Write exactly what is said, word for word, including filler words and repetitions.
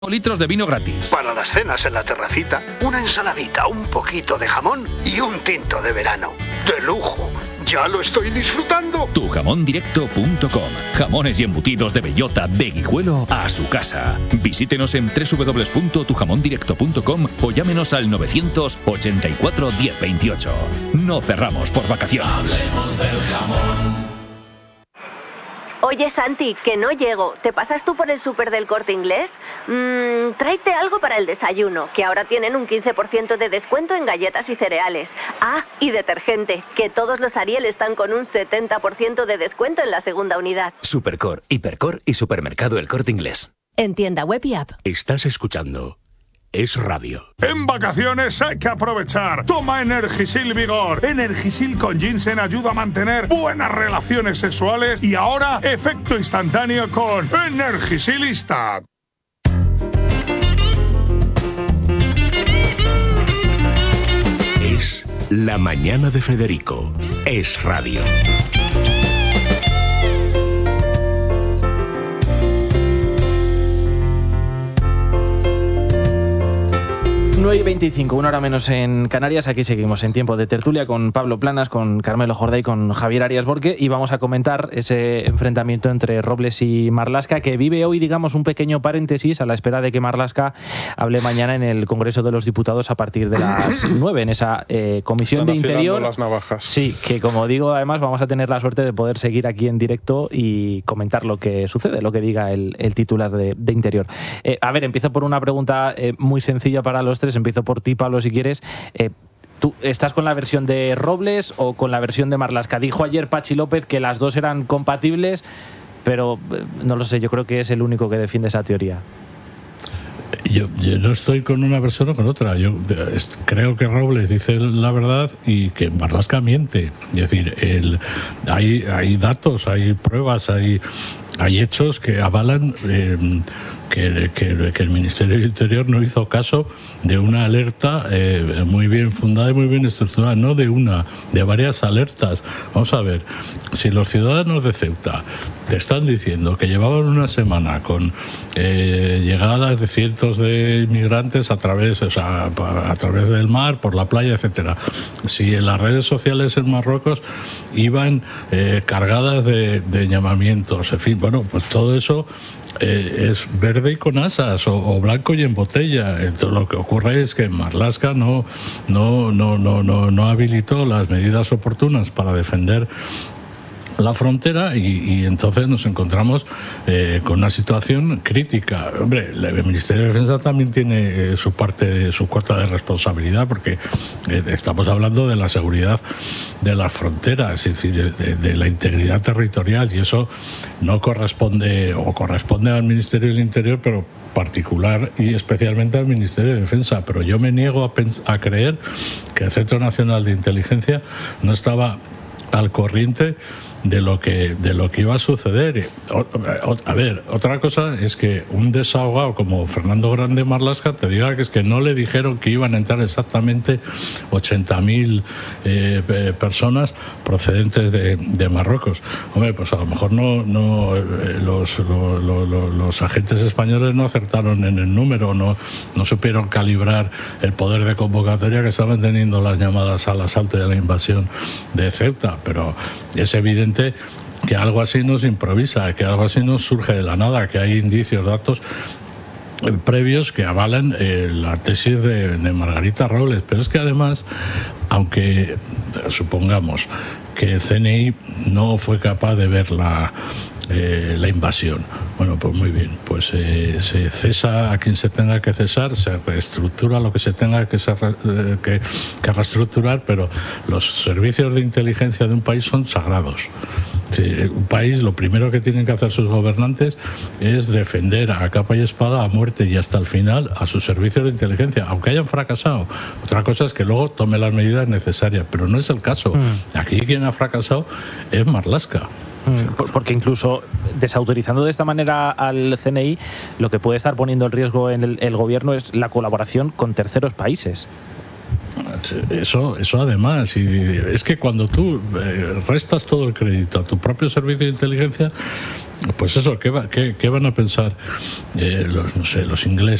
litros de vino gratis. Para las cenas en la terracita, una ensaladita, un poquito de jamón y un tinto de verano. ¡De lujo! ¡Ya lo estoy disfrutando! tu jamón directo punto com. Jamones y embutidos de bellota de Guijuelo a su casa. Visítenos en doble u doble u doble u punto tu jamón directo punto com o llámenos al novecientos ochenta y cuatro diez veintiocho. No cerramos por vacaciones. Hablemos del jamón. Oye, Santi, que no llego. ¿Te pasas tú por el súper del Corte Inglés? Mmm, tráete algo para el desayuno, que ahora tienen un quince por ciento de descuento en galletas y cereales. Ah, y detergente, que todos los Ariel están con un setenta por ciento de descuento en la segunda unidad. Supercor, Hipercor y Supermercado El Corte Inglés. En tienda web y app. Estás escuchando Es Radio. En vacaciones hay que aprovechar. Toma Energisil Vigor. Energisil con ginseng ayuda a mantener buenas relaciones sexuales y ahora efecto instantáneo con Energisilista. Es La Mañana de Federico. Es Radio. nueve y veinticinco, una hora menos en Canarias. Aquí seguimos en tiempo de tertulia con Pablo Planas, con Carmelo Jordá y con Javier Arias Borque, y vamos a comentar ese enfrentamiento entre Robles y Marlaska, que vive hoy, digamos, un pequeño paréntesis a la espera de que Marlaska hable mañana en el Congreso de los Diputados a partir de las nueve, en esa eh, Comisión Están de Interior. las navajas. Sí, que como digo, además vamos a tener la suerte de poder seguir aquí en directo y comentar lo que sucede, lo que diga el, el titular de, de Interior. Eh, a ver, empiezo por una pregunta eh, muy sencilla para los tres. Empiezo por ti, Pablo, si quieres. Eh, ¿Tú estás con la versión de Robles o con la versión de Marlaska? Dijo ayer Pachi López que las dos eran compatibles, pero eh, no lo sé, yo creo que es el único que defiende esa teoría. Yo, yo no estoy con una versión o con otra. Yo creo que Robles dice la verdad y que Marlaska miente. Es decir, el, hay, hay datos, hay pruebas, hay, hay hechos que avalan eh, que, que, que el Ministerio del Interior no hizo caso de una alerta eh, muy bien fundada y muy bien estructurada, no de una, de varias alertas. Vamos a ver, si los ciudadanos de Ceuta te están diciendo que llevaban una semana con eh, llegadas de cientos de inmigrantes a través, o sea, a través del mar, por la playa, etcétera. Si en las redes sociales en Marruecos iban eh, cargadas de, de llamamientos, en fin, bueno, pues todo eso eh, es verde y con asas, o, o blanco y en botella. Entonces, lo que ocurre es que Marlaska no, no, no, no, no, no habilitó las medidas oportunas para defender la frontera y, y entonces nos encontramos eh, con una situación crítica. Hombre, el Ministerio de Defensa también tiene eh, su parte, su cuota de responsabilidad, porque eh, estamos hablando de la seguridad de las fronteras, es decir, de, de la integridad territorial, y eso no corresponde, o corresponde al Ministerio del Interior, pero particular y especialmente al Ministerio de Defensa. Pero yo me niego a, pens- a creer que el Centro Nacional de Inteligencia no estaba al corriente de lo que de lo que iba a suceder. O, o, a ver, otra cosa es que un desahogado como Fernando Grande Marlaska te diga que es que no le dijeron que iban a entrar exactamente ochenta mil eh, personas procedentes de, de Marruecos. Hombre, pues a lo mejor no, no eh, los, lo, lo, lo, los agentes españoles no acertaron en el número, no, no supieron calibrar el poder de convocatoria que estaban teniendo las llamadas al asalto y a la invasión de Ceuta, pero es evidente que algo así no se improvisa, que algo así no surge de la nada, que hay indicios, datos previos que avalan eh, la tesis de, de Margarita Robles. Pero es que además, aunque supongamos que el C N I no fue capaz de ver la, eh, la invasión, bueno, pues muy bien, pues eh, se cesa a quien se tenga que cesar, se reestructura lo que se tenga que, ser, eh, que, que reestructurar, pero los servicios de inteligencia de un país son sagrados. Sí, un país, lo primero que tienen que hacer sus gobernantes es defender a capa y espada, a muerte y hasta el final, a sus servicios de inteligencia, aunque hayan fracasado. Otra cosa es que luego tome las medidas necesarias, pero no es el caso. Mm. Aquí quien ha fracasado es Marlaska. Porque incluso desautorizando de esta manera al C N I, lo que puede estar poniendo en riesgo en el, el gobierno es la colaboración con terceros países. eso, eso además, y es que cuando tú eh, restas todo el crédito a tu propio servicio de inteligencia, pues eso, ¿qué, va, qué, qué van a pensar eh, los, no sé, los ingleses?